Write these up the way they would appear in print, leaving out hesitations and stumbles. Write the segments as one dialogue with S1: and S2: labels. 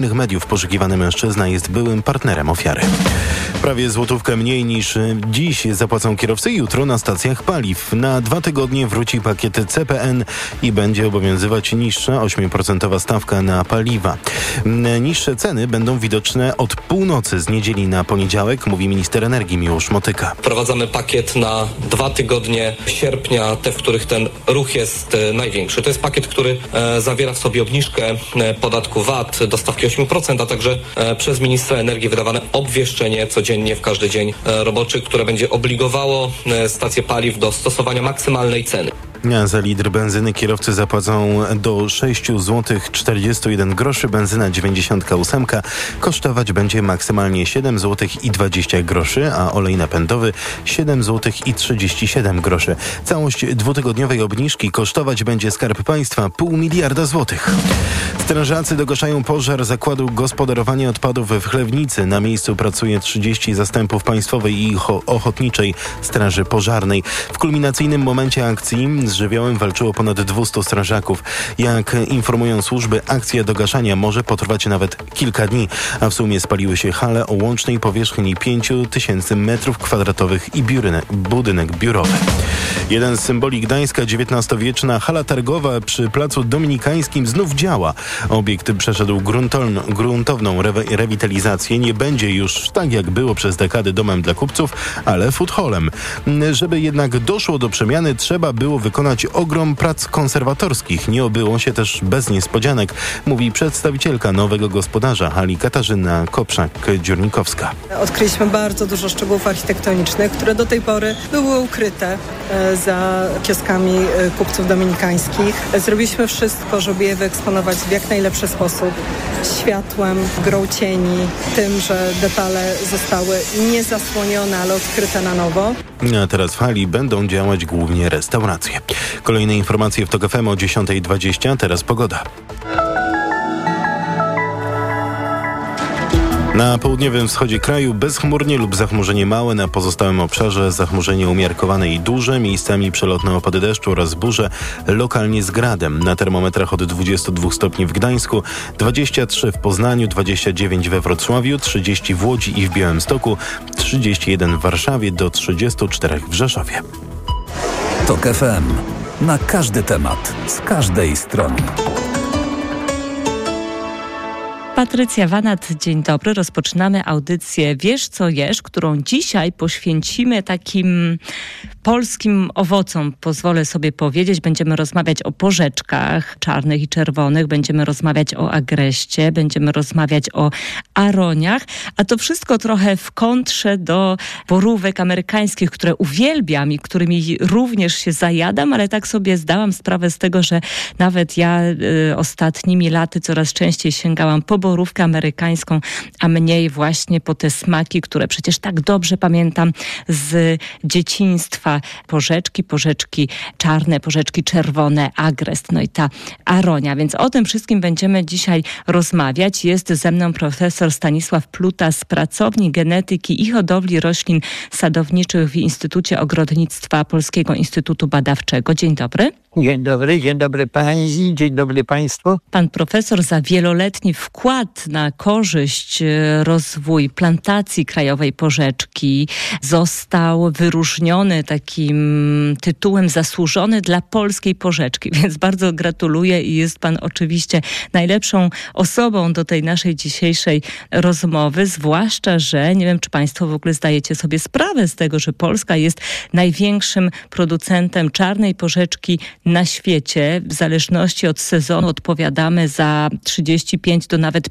S1: mediów poszukiwany mężczyzna jest byłym partnerem ofiary. Prawie złotówkę mniej niż dziś zapłacą kierowcy jutro na stacjach paliw. Na 2 tygodnie wróci pakiet CPN i będzie obowiązywać niższa 8% stawka na paliwa. Niższe ceny będą widoczne od północy z niedzieli na poniedziałek, mówi minister energii Miłosz Motyka.
S2: Wprowadzamy pakiet na 2 tygodnie sierpnia, te, w których ten ruch jest największy. To jest pakiet, który zawiera w sobie obniżkę podatku VAT do stawki 8%, a także przez ministra energii wydawane obwieszczenie codziennie w każdy dzień roboczy, które będzie obligowało stacje paliw do stosowania maksymalnej ceny.
S1: Za litr benzyny kierowcy zapłacą do 6,41 zł. Benzyna 98 kosztować będzie maksymalnie 7,20 zł, a olej napędowy 7,37 zł. Całość dwutygodniowej obniżki kosztować będzie Skarb Państwa 0,5 miliarda złotych. Strażacy dogaszają pożar zakładu gospodarowania odpadów w Chlewnicy. Na miejscu pracuje 30 zastępów Państwowej i Ochotniczej Straży Pożarnej. W kulminacyjnym momencie akcji z żywiołem walczyło ponad 200 strażaków. Jak informują służby, akcja dogaszania może potrwać nawet kilka dni, a w sumie spaliły się hale o łącznej powierzchni 5000 m2 i budynek biurowy. Jeden z symboli Gdańska, XIX-wieczna hala targowa przy Placu Dominikańskim znów działa. Obiekt przeszedł gruntowną rewitalizację. Nie będzie już tak jak było przez dekady domem dla kupców, ale food hallem. Żeby jednak doszło do przemiany, trzeba było wykonać ogrom prac konserwatorskich. Nie obyło się też bez niespodzianek, mówi przedstawicielka nowego gospodarza hali Katarzyna Koprzak-Dziurnikowska.
S3: Odkryliśmy bardzo dużo szczegółów architektonicznych, które do tej pory były ukryte za kioskami kupców dominikańskich. Zrobiliśmy wszystko, żeby je wyeksponować w jak najlepszy sposób. Światłem, grą cieni, tym, że detale zostały nie zasłonione, ale odkryte na nowo.
S1: A teraz w hali będą działać głównie restauracje. Kolejne informacje w TOK FM o 10:20. Teraz pogoda. Na południowym wschodzie kraju bezchmurnie lub zachmurzenie małe, na pozostałym obszarze zachmurzenie umiarkowane i duże, miejscami przelotne opady deszczu oraz burze, lokalnie z gradem. Na termometrach od 22 stopni w Gdańsku, 23 w Poznaniu, 29 we Wrocławiu, 30 w Łodzi i w Białymstoku, 31 w Warszawie, do 34 w Rzeszowie.
S4: TOK FM. Na każdy temat, z każdej strony.
S5: Patrycja Wanat, dzień dobry. Rozpoczynamy audycję Wiesz co jesz, którą dzisiaj poświęcimy takim polskim owocom. Pozwolę sobie powiedzieć, będziemy rozmawiać o porzeczkach czarnych i czerwonych, będziemy rozmawiać o agreście, będziemy rozmawiać o aroniach, a to wszystko trochę w kontrze do borówek amerykańskich, które uwielbiam i którymi również się zajadam, ale tak sobie zdałam sprawę z tego, że nawet ja ostatnimi laty coraz częściej sięgałam po borówkę amerykańską, a mniej właśnie po te smaki, które przecież tak dobrze pamiętam z dzieciństwa. Porzeczki czarne, porzeczki czerwone, agrest, no i ta aronia. Więc o tym wszystkim będziemy dzisiaj rozmawiać. Jest ze mną profesor Stanisław Pluta z Pracowni Genetyki i Hodowli Roślin Sadowniczych w Instytucie Ogrodnictwa Polskiego Instytutu Badawczego. Dzień dobry.
S6: Dzień dobry pani, dzień dobry państwu.
S5: Pan profesor za wieloletni wkład na korzyść rozwój plantacji krajowej porzeczki został wyróżniony takim tytułem zasłużony dla polskiej porzeczki, więc bardzo gratuluję i jest pan oczywiście najlepszą osobą do tej naszej dzisiejszej rozmowy, zwłaszcza, że nie wiem, czy państwo w ogóle zdajecie sobie sprawę z tego, że Polska jest największym producentem czarnej porzeczki na świecie. W zależności od sezonu odpowiadamy za 35 do nawet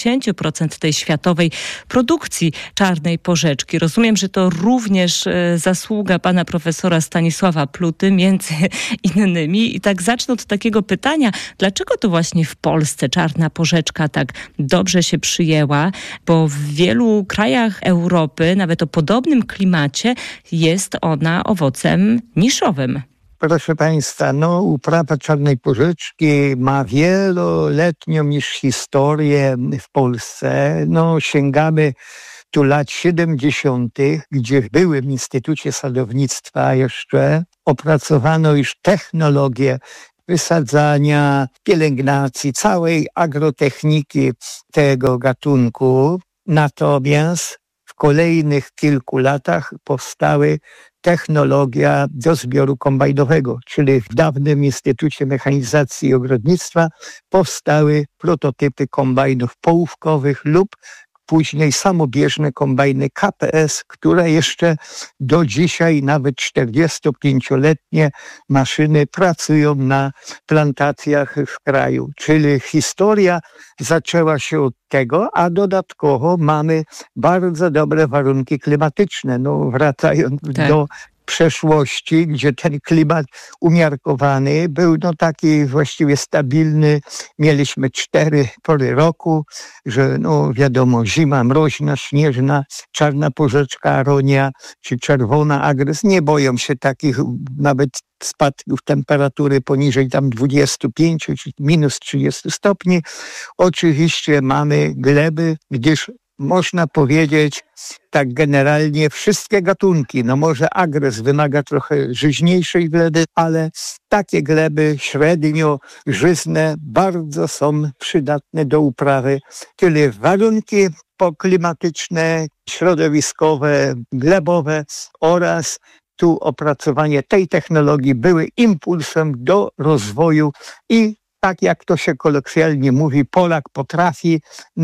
S5: 50% tej światowej produkcji czarnej porzeczki. Rozumiem, że to również zasługa pana profesora Stanisława Pluty, między innymi. I tak zacznę od takiego pytania, dlaczego to właśnie w Polsce czarna porzeczka tak dobrze się przyjęła, bo w wielu krajach Europy, nawet o podobnym klimacie, jest ona owocem niszowym.
S6: Proszę państwa, uprawa czarnej porzeczki ma wieloletnią już historię w Polsce. Sięgamy tu lat 70., gdzie w byłym Instytucie Sadownictwa jeszcze opracowano już technologię wysadzania, pielęgnacji, całej agrotechniki tego gatunku. Natomiast w kolejnych kilku latach powstały technologia do zbioru kombajnowego, czyli w dawnym Instytucie Mechanizacji i Ogrodnictwa powstały prototypy kombajnów połówkowych lub później samobieżne kombajny KPS, które jeszcze do dzisiaj, nawet 45-letnie maszyny pracują na plantacjach w kraju. Czyli historia zaczęła się od tego, a dodatkowo mamy bardzo dobre warunki klimatyczne. Wracając do przeszłości, gdzie ten klimat umiarkowany był taki właściwie stabilny. Mieliśmy 4 pory roku, że wiadomo, zima mroźna, śnieżna, czarna porzeczka aronia czy czerwona agres nie boją się takich nawet spadków temperatury poniżej 25 czy minus 30 stopni. Oczywiście mamy gleby, gdyż można powiedzieć, tak generalnie wszystkie gatunki, może agres wymaga trochę żyźniejszej gleby, ale takie gleby średnio żyzne bardzo są przydatne do uprawy. Czyli warunki poklimatyczne, środowiskowe, glebowe oraz tu opracowanie tej technologii były impulsem do rozwoju i tak jak to się kolokwialnie mówi, Polak potrafi,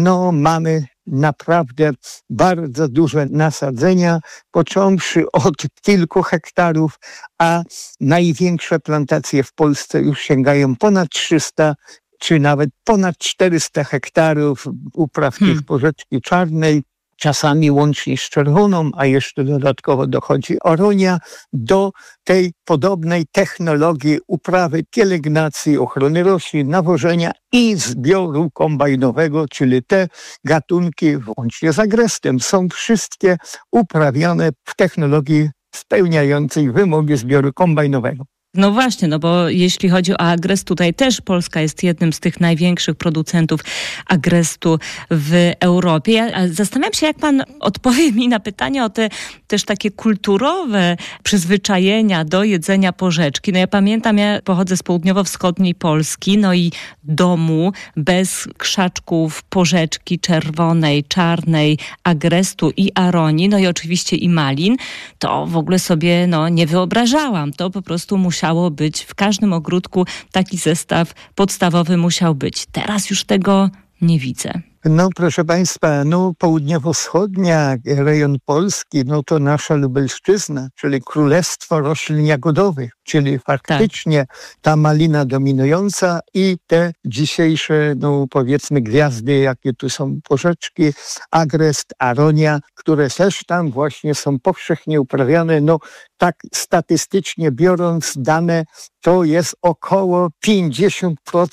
S6: mamy naprawdę bardzo duże nasadzenia, począwszy od kilku hektarów, a największe plantacje w Polsce już sięgają ponad 300 czy nawet ponad 400 hektarów upraw tych porzeczki czarnej, czasami łącznie z czerwoną, a jeszcze dodatkowo dochodzi aronia, do tej podobnej technologii uprawy, pielęgnacji, ochrony roślin, nawożenia i zbioru kombajnowego, czyli te gatunki, łącznie z agrestem, są wszystkie uprawiane w technologii spełniającej wymogi zbioru kombajnowego.
S5: No właśnie, bo jeśli chodzi o agres, tutaj też Polska jest jednym z tych największych producentów agrestu w Europie. Ja zastanawiam się, jak pan odpowie mi na pytanie o te też takie kulturowe przyzwyczajenia do jedzenia porzeczki. Ja pamiętam, ja pochodzę z południowo-wschodniej Polski, i domu bez krzaczków porzeczki czerwonej, czarnej, agrestu i aronii, i oczywiście i malin, to w ogóle sobie nie wyobrażałam. To po prostu musiało być, w każdym ogródku taki zestaw podstawowy musiał być. Teraz już tego nie widzę.
S6: Proszę Państwa, południowo-wschodnia rejon Polski, to nasza Lubelszczyzna, czyli królestwo roślin jagodowych, czyli faktycznie ta malina dominująca i te dzisiejsze, powiedzmy gwiazdy, jakie tu są porzeczki, agrest, aronia, które też tam właśnie są powszechnie uprawiane. Tak statystycznie biorąc dane, to jest około 50%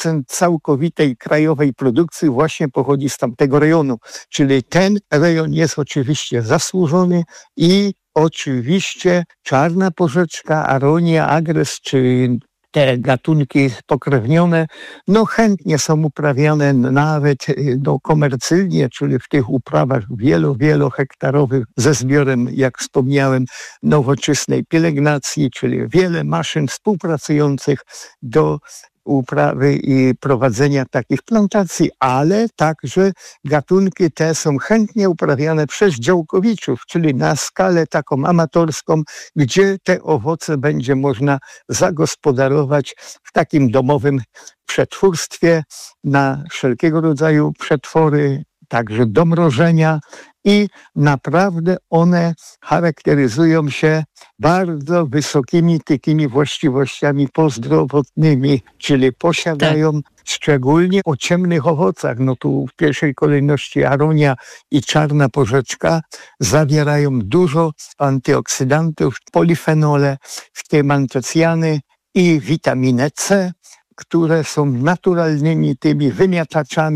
S6: całkowitej krajowej produkcji właśnie pochodzi z tamtego rejonu. Czyli ten rejon jest oczywiście zasłużony i oczywiście czarna porzeczka, aronia, agres czy te gatunki pokrewnione, chętnie są uprawiane nawet komercyjnie, czyli w tych uprawach wielohektarowych ze zbiorem, jak wspomniałem, nowoczesnej pielęgnacji, czyli wiele maszyn współpracujących do uprawy i prowadzenia takich plantacji, ale także gatunki te są chętnie uprawiane przez działkowiczów, czyli na skalę taką amatorską, gdzie te owoce będzie można zagospodarować w takim domowym przetwórstwie na wszelkiego rodzaju przetwory, także do mrożenia i naprawdę one charakteryzują się bardzo wysokimi takimi właściwościami prozdrowotnymi, czyli posiadają szczególnie o ciemnych owocach, tu w pierwszej kolejności aronia i czarna porzeczka zawierają dużo antyoksydantów, polifenole, w tym antocjany i witaminę C, które są naturalnymi tymi wymiataczami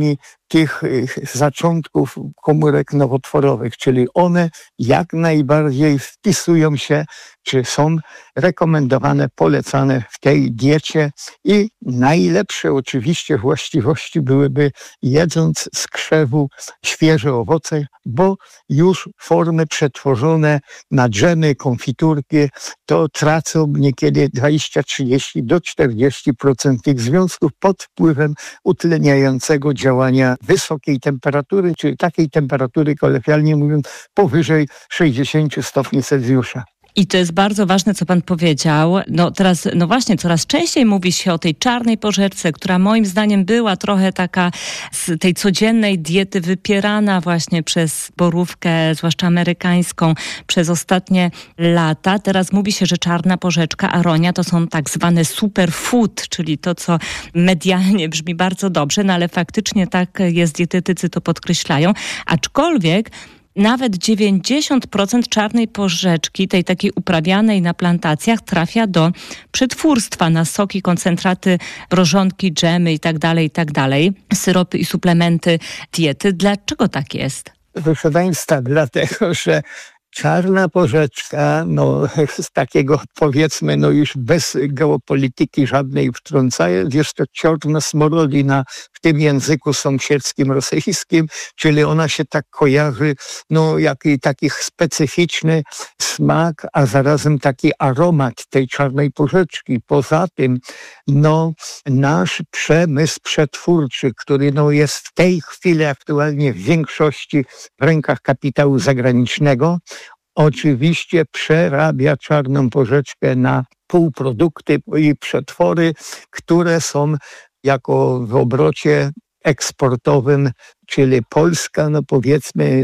S6: tych zaczątków komórek nowotworowych, czyli one jak najbardziej wpisują się, czy są rekomendowane, polecane w tej diecie i najlepsze oczywiście właściwości byłyby jedząc z krzewu świeże owoce, bo już formy przetworzone na dżemy, konfiturki, to tracą niekiedy 20-30 do 40% tych związków pod wpływem utleniającego działania wysokiej temperatury, czyli takiej temperatury, kolokwialnie mówiąc, powyżej 60 stopni Celsjusza.
S5: I to jest bardzo ważne, co pan powiedział. Teraz właśnie, coraz częściej mówi się o tej czarnej porzeczce, która moim zdaniem była trochę taka z tej codziennej diety wypierana właśnie przez borówkę, zwłaszcza amerykańską, przez ostatnie lata. Teraz mówi się, że czarna porzeczka, aronia to są tak zwane superfood, czyli to, co medialnie brzmi bardzo dobrze, no ale faktycznie tak jest, dietetycy to podkreślają. Aczkolwiek nawet 90% czarnej porzeczki, tej takiej uprawianej na plantacjach, trafia do przetwórstwa na soki, koncentraty, mrożonki, dżemy itd., syropy i suplementy diety. Dlaczego tak jest?
S6: Proszę Państwa, dlatego, że czarna porzeczka, z takiego powiedzmy, już bez geopolityki żadnej wtrącając, jest to czarna smorодina w tym języku sąsiedzkim rosyjskim, czyli ona się tak kojarzy, taki specyficzny smak, a zarazem taki aromat tej czarnej porzeczki. Poza tym, nasz przemysł przetwórczy, który jest w tej chwili aktualnie w większości w rękach kapitału zagranicznego, oczywiście przerabia czarną porzeczkę na półprodukty i przetwory, które są jako w obrocie eksportowym, czyli Polska, powiedzmy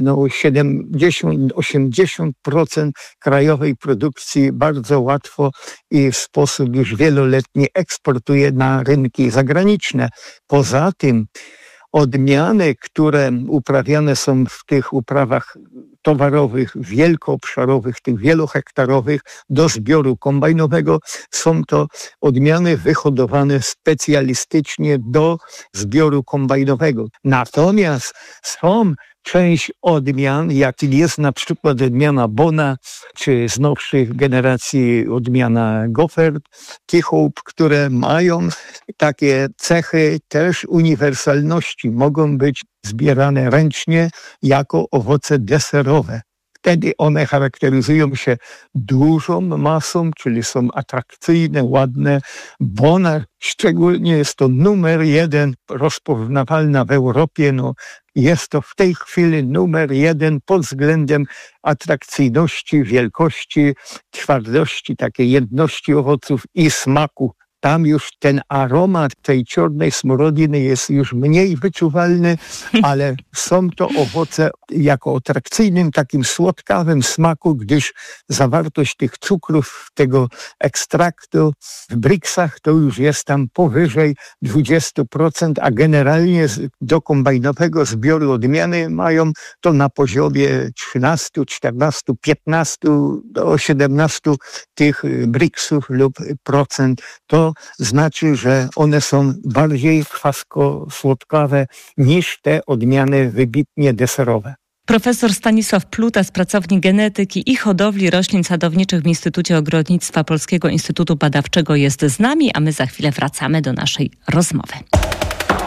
S6: 70-80% krajowej produkcji bardzo łatwo i w sposób już wieloletni eksportuje na rynki zagraniczne. Poza tym odmiany, które uprawiane są w tych uprawach towarowych, wielkoobszarowych, tych wielohektarowych do zbioru kombajnowego, są to odmiany wyhodowane specjalistycznie do zbioru kombajnowego. Natomiast są część odmian, jak jest na przykład odmiana Bona, czy z nowszych generacji odmiana Goffert, Teahope, które mają takie cechy też uniwersalności, mogą być zbierane ręcznie jako owoce deserowe. Wtedy one charakteryzują się dużą masą, czyli są atrakcyjne, ładne. Bona szczególnie jest to numer 1 rozpoznawalna w Europie. Jest to w tej chwili numer 1 pod względem atrakcyjności, wielkości, twardości, takiej jedności owoców i smaku. Tam już ten aromat tej czarnej smorодiny jest już mniej wyczuwalny, ale są to owoce jako atrakcyjnym, takim słodkawym smaku, gdyż zawartość tych cukrów, tego ekstraktu w briksach to już jest tam powyżej 20%, a generalnie do kombajnowego zbioru odmiany mają to na poziomie 13, 14, 15 do 17 tych briksów lub procent. To znaczy, że one są bardziej kwasko-słodkawe niż te odmiany wybitnie deserowe.
S5: Profesor Stanisław Plutas, pracownik genetyki i hodowli roślin sadowniczych w Instytucie Ogrodnictwa Polskiego Instytutu Badawczego jest z nami, a my za chwilę wracamy do naszej rozmowy.